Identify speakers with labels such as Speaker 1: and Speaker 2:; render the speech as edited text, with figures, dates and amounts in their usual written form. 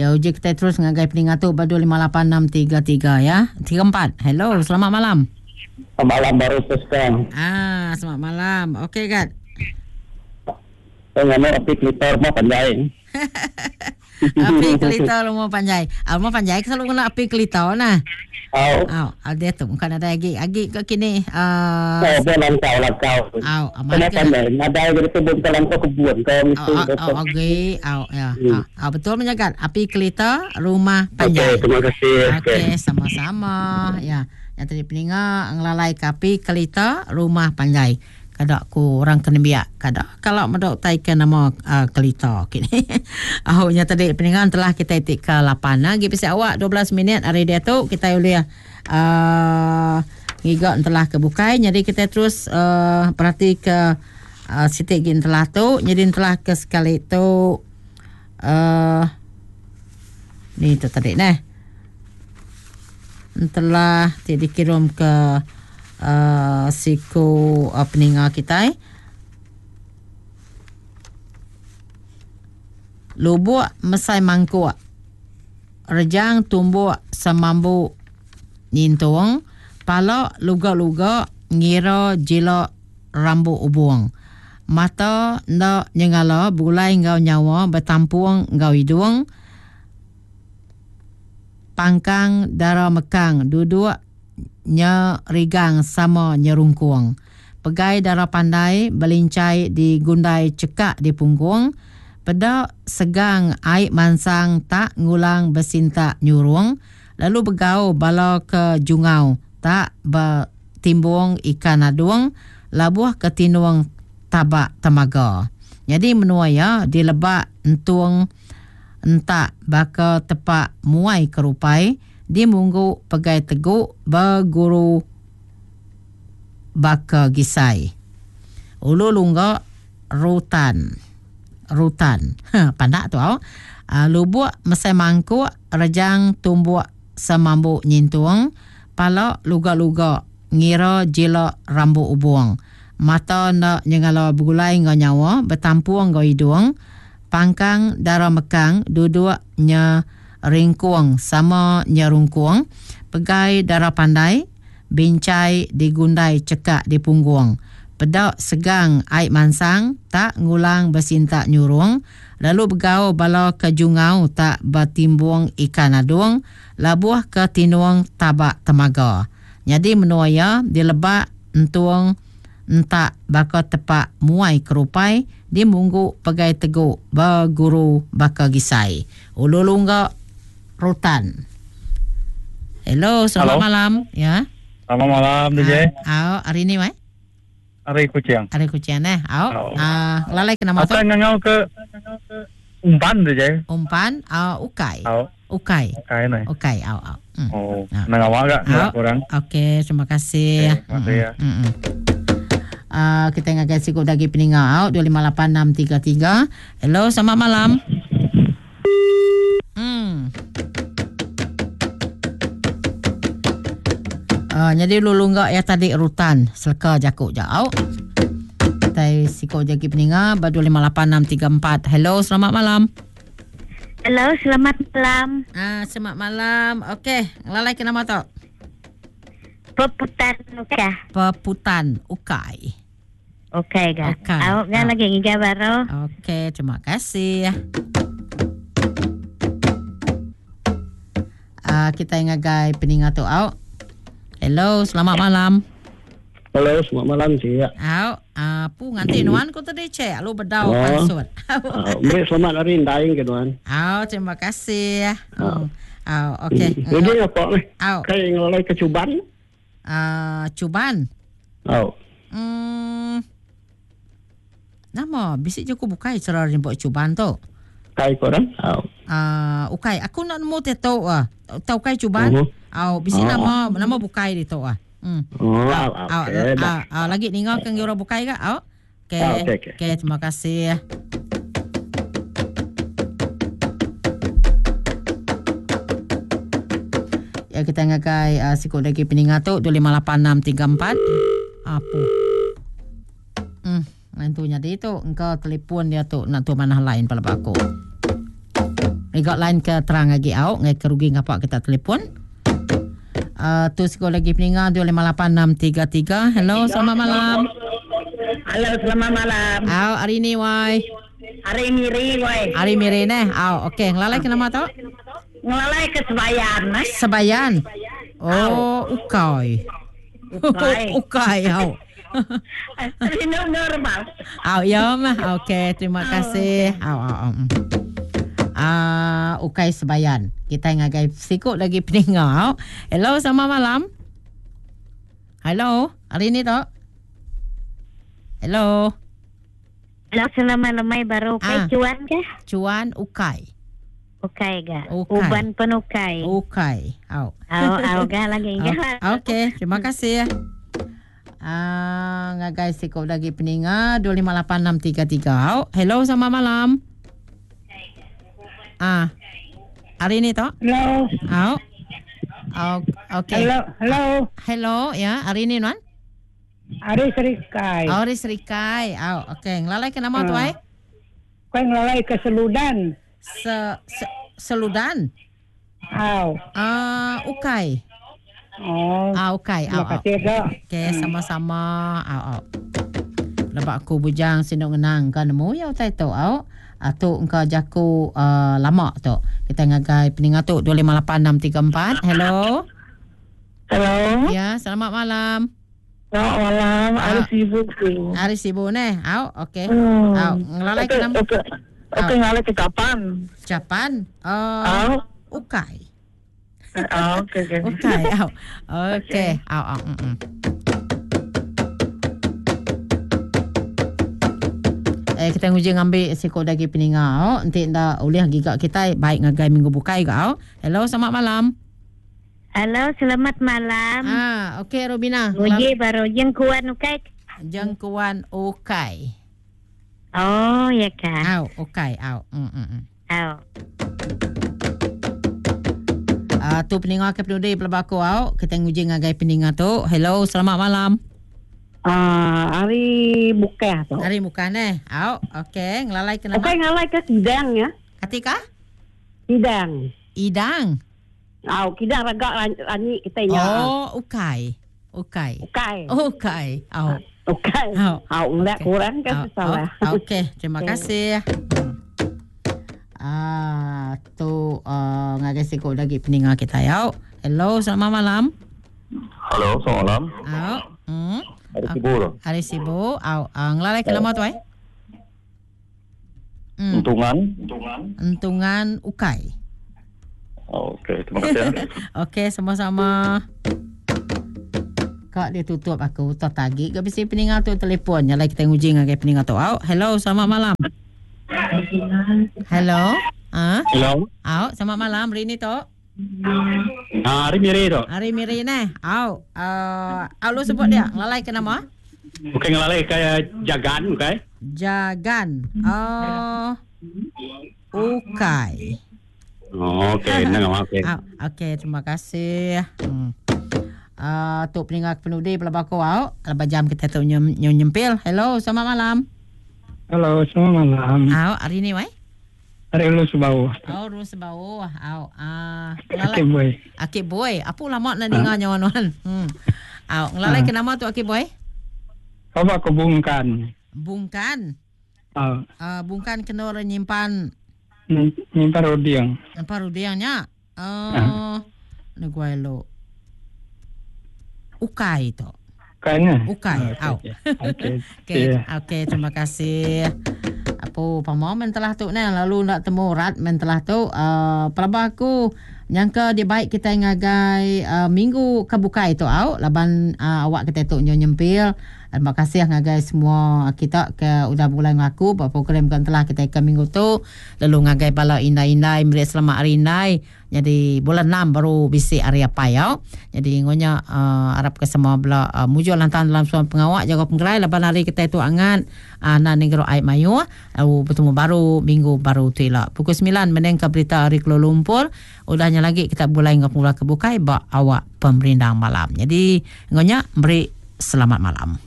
Speaker 1: Ya, uji kita terus ngagai peningat tu 25863 ya. 34. Hello, selamat malam.
Speaker 2: Malam baru sekarang.
Speaker 1: Selamat malam. Okey, Gat.
Speaker 2: Tengah api klitor mau panjai.
Speaker 1: Api klitor mau panjai. Mau panjai selalu kena api klitor nah. Ada tu bukan ada agi ke kini.
Speaker 2: Boleh langkau. Kenapa ni? Ada dari kebun ke langkau kebun kau itu.
Speaker 1: Okey. Betul menjaga api klitor rumah panjai.
Speaker 2: Okey, terima kasih.
Speaker 1: Okey, sama-sama. Ya. Yang tadi peninga ngelalai api klitor rumah panjai. Kada ku orang kena biak kada kalau medok taikan nama kelita kini. Nya tadi peningan telah kita itik ke 8 lagi pisa awak 12 minit hari dia tu kita boleh ngigak telah kebukai jadi kita terus berarti ke sitik gin telah tu jadi telah ke sekali tu ni tu tadi nah telah dikirim ke siku peninga kita lubuk mesai mangkuk rejang tumbuh semambu nintung pala luga-luga ngira jila rambu ubung mata ndak nyengala bulai ngau nyawa bertampung ngau hidung pangkang darah mekang duduk nyerigang sama nyerungkuang. Pegai darah pandai belincai di gundai cekak di punggung. Pedak segang air mansang tak ngulang bersintak nyurung. Lalu begau bala ke jungau tak bertimbung ikan adung. Labuh ke tinuang tabak temaga. Jadi menua ya dilebak entung entak baka tepak muai kerupai. Di munggu pegai teguk berguru baka gisai. Ulu lungga rutan. Pandak tu lubuk mesai mangkuk rejang tumbuk semambu nyintuang pala luga-luga ngira jila rambu ubung mata nak nyengala begulai ngau nyawa bertampung ngau hidung pangkang darah mekang duduk ringkuang sama nyerungkuang pegai darah pandai bincai digundai cekak di punggung pedak segang air mansang tak ngulang bersintak nyurung lalu begau bala ke jungau tak bertimbung ikan adung labuh ke tinuang tabak temaga jadi menuaya dilebak entuang entak baka tepak muai kerupai di munggu pegai teguk berguru baka gisai ululungga rutan. Hello, selamat malam. Ya.
Speaker 2: Selamat malam, DJ.
Speaker 1: Hari ni, mai?
Speaker 2: Hari Kucing.
Speaker 1: Hari Kucing, lalai ke nama tu?
Speaker 2: Akan ngau ke umpan, DJ.
Speaker 1: Umpan, ukai.
Speaker 2: Ukai, ni.
Speaker 1: Ukai,
Speaker 2: Nangawak tak? Kurang.
Speaker 1: Okey, terima kasih.
Speaker 2: Terima kasih ya.
Speaker 1: Kita ngagai sikut dagi peningau 258633. Hello, selamat malam. Jadi lulungga ya tadi rutan selka jakuk jauh. Tai siko jagi peninga 2588634. Hello, selamat malam.
Speaker 3: Hello, selamat malam.
Speaker 1: Selamat malam. Okey, lalai ke nama tu?
Speaker 3: Peputan Ukai.
Speaker 1: Peputan Ukai.
Speaker 3: Okey, Kak. Awak kan lagi ngiga baru.
Speaker 1: Okey, terima kasih. Kita ngagai peninga tu awak. Hello, selamat malam.
Speaker 2: Halo, selamat malam cik.
Speaker 1: Pu nganti nuan ko tadi cek lu bedau pansut.
Speaker 2: Baik, selamat hari daing ke nuan.
Speaker 1: Terima kasih. Okey.
Speaker 2: Jadi apa ni? Kayak ngelai ke Cuban?
Speaker 1: Cuban. Nama bisik je aku bukai cara jemput Cuban tu.
Speaker 2: Kai korang?
Speaker 1: Ukai. Aku nak nemu tahu tahu kai Cuban. Bisik nama bukai di tu lagi ningal kang euro bukai ka? Okey, terima kasih. Ya kita ngagai sikut lagi peningat tu 2588634. Apa? Nantunya dia tu engkau telefon dia tu nak tu mana lain pada aku. Megak line ke terang lagi au ngai kerugi ngapa kita telefon. Tu sikol lagi peninga 258633. Hello, selamat malam.
Speaker 2: Halo, selamat malam.
Speaker 1: Au hari ni wai.
Speaker 2: Hari Miri, woi.
Speaker 1: Hari Miri neh. Au okey, ngelalai ke nama tu?
Speaker 2: Ngelalai ke Sebayan,
Speaker 1: Sebayan. Oh, Ukai. Ukai au.
Speaker 2: Ini normal.
Speaker 1: Au ya mah. Okey, terima kasih. Au. Ukai Sebayan. Kita ngagai sikut lagi peningau. Hello, selamat malam. Hello, hari ni tak? Hello.
Speaker 3: Hello, selamat malam baru Ukai cuan ke?
Speaker 1: Cuan Ukai.
Speaker 3: Ukai ga.
Speaker 1: Ukai.
Speaker 3: Uban penukai.
Speaker 1: Ukai. Au
Speaker 3: ga lagi ga.
Speaker 1: Okey, terima kasih. Ngagai sikut lagi peninga 258633. Hello, selamat malam. Hari ni tak?
Speaker 2: Hello.
Speaker 1: Okay.
Speaker 2: Hello.
Speaker 1: Ya, hari ni Nuan?
Speaker 2: Hari Serikai.
Speaker 1: Hari Serikai. Okay. Ngelalai ke nama tu ai?
Speaker 2: Kau ngelalai ke Seludan.
Speaker 1: Seludan? Ukai. Ukai.
Speaker 2: Terima kasih kak.
Speaker 1: Okay, sama-sama. Lepas aku bujang sindok ngenang kan nemu ya utai tu tu engkau jaku lama tu. Kita ngagai peningat tu 258634. Hello. Ya, selamat malam.
Speaker 2: Selamat malam. Hari sibuk tu.
Speaker 1: Hari sibuk neh. Okey. Ngelalai ke nama?
Speaker 2: Okey, ngelalai ke Japan.
Speaker 1: Japan? Ukai.
Speaker 2: Okey.
Speaker 1: Ukai. Okey. Kita nguji ngambil sikot lagi peningau. Nanti dah ulih gigak kita baik ngagai minggu bukai kau. Hello, selamat malam.
Speaker 3: Halo, selamat malam.
Speaker 1: Okey Robina.
Speaker 3: Nguji baru jengkuan Ukai.
Speaker 1: Jengkuan Ukai.
Speaker 3: Oh, ya kan.
Speaker 1: Ukai. Tu peningau ke penduduk pelabako kita nguji ngagai peningau tu. Hello, selamat malam.
Speaker 2: Hari buka tu.
Speaker 1: Hari buka neh. Okey, ngelalai ke nama?
Speaker 2: Okey, ngelalai ke Kidang ya.
Speaker 1: Katika?
Speaker 2: Idang.
Speaker 1: Kidang
Speaker 2: ragak rani kita nya.
Speaker 1: Ukai.
Speaker 2: Ukai. Ngeliat kurang kan salah.
Speaker 1: Okey, terima kasih. Tu ngagai sikut lagi peninggal kita ya. Hello, selamat malam.
Speaker 4: Halo, selamat malam.
Speaker 1: Hari sibuk. Ngelalai ke nama tu ai? Entungan Ukai.
Speaker 4: Okey, terima kasih.
Speaker 1: Okey, sama-sama. Kak dia tutup aku tak tagih ke bisi peninggal tu telefon. Nyala kita nguji ngagai peninggal tu. Hello, selamat malam. Hello.
Speaker 4: Hello.
Speaker 1: Selamat malam. Hari ni tu.
Speaker 4: Hari Miri tu.
Speaker 1: Hari Miri neh. Lu sebut dia. Ngelalai ke nama?
Speaker 4: Bukan ngelalai kayak Jagan, Ukai.
Speaker 1: Jagan. Ukai.
Speaker 4: Okey, okey.
Speaker 1: Okey, terima kasih. Tu peninggal penudi pelabako lepas jam kita tu nyempil. Hello, selamat malam.
Speaker 2: Halo, selamat malam.
Speaker 1: Hari ni wai?
Speaker 2: Hari lu sebau.
Speaker 1: Lu sebau.
Speaker 2: Akib
Speaker 1: boy. Apa lama nak dengar nyawan. Ngelalai ke nama tu Akib boy?
Speaker 2: Coba ke Bungkan.
Speaker 1: Bungkan kena orang nyimpan
Speaker 2: rudiang.
Speaker 1: Rudiangnya. Negoi lo. Ukai tu. Ukai. Okey, terima kasih. Apa pamomen telah tu ni lalu nak temu rat men telah tu pelabah aku nyangka dia baik kita ngagai minggu kebuka itu laban awak kita tu nyempil. Terima kasih ngagai semua kita ke udah mulai ngaku program kan telah kita ke minggu tu lalu ngagai bala indai-indai meri selamat hari indai. Jadi bulan 6 baru bisi hari apa ya. Jadi ngonya harap ke semua bela mujur lantaran dalam suam pengawak jaga penggerai laban hari kita itu angan na negro ai mayu lalu bertemu baru minggu baru tu lah. Pukul 9 meneng ke berita hari Kuala Lumpur. Udahnya lagi kita mulai ngapula kebukai ba awak pemerintah malam. Jadi ngonya beri selamat malam.